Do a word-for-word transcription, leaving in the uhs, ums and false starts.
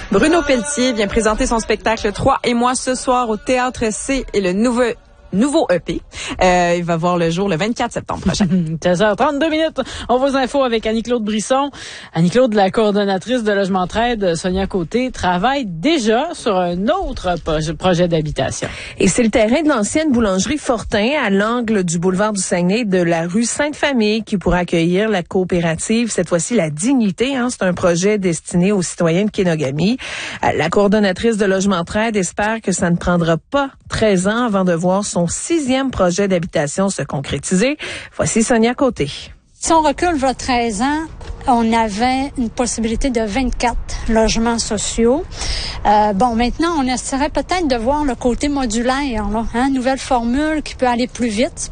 Bruno Pelletier vient présenter son spectacle trois et moi ce soir au Théâtre C et le nouveau nouveau E P. Euh, il va voir le jour le vingt-quatre septembre prochain. seize heures trente-deux minutes. On vous info avec Annie-Claude Brisson. Annie-Claude, la coordonnatrice de Logement Trade, Sonia Côté, travaille déjà sur un autre projet d'habitation. Et c'est le terrain de l'ancienne boulangerie Fortin à l'angle du boulevard du Saguenay de la rue Sainte-Famille qui pourra accueillir la coopérative, cette fois-ci la Dignité. Hein, c'est un projet destiné aux citoyens de Kenogami. La coordonnatrice de Logement Trade espère que ça ne prendra pas treize ans avant de voir son sixième projet d'habitation se concrétiser. Voici Sonia Côté. Si on recule vers treize ans, on avait une possibilité de vingt-quatre logements sociaux. Euh, bon, maintenant, on essaierait peut-être de voir le côté modulaire, là, hein, nouvelle formule qui peut aller plus vite.